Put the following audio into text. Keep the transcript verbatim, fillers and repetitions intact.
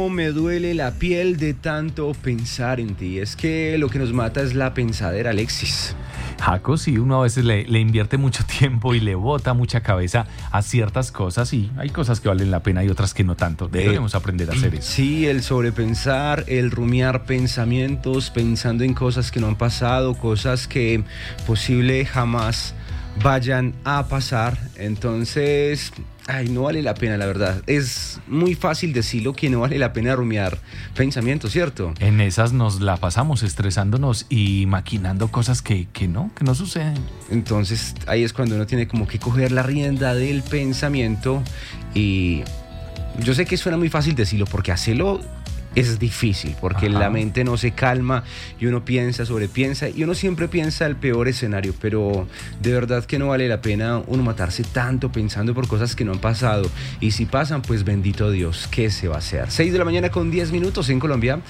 Me duele la piel de tanto pensar en ti. Es que lo que nos mata es la pensadera, Alexis. Jaco, sí, uno a veces le, le invierte mucho tiempo y le bota mucha cabeza a ciertas cosas y hay cosas que valen la pena y otras que no tanto. Debemos eh, aprender a hacer eso. Sí, el sobrepensar, el rumiar pensamientos, pensando en cosas que no han pasado, cosas que posible jamás vayan a pasar. Entonces, ay, no vale la pena, la verdad. Es muy fácil decirlo que no vale la pena rumiar pensamientos, ¿cierto? En esas nos la pasamos estresándonos y maquinando cosas que, que no, que no suceden. Entonces, ahí es cuando uno tiene como que coger la rienda del pensamiento y yo sé que suena muy fácil decirlo porque hacerlo es difícil, porque Ajá. la mente no se calma y uno piensa, sobrepiensa y uno siempre piensa el peor escenario, pero de verdad que no vale la pena uno matarse tanto pensando por cosas que no han pasado y si pasan, pues bendito Dios, ¿qué se va a hacer? seis de la mañana con diez minutos en Colombia.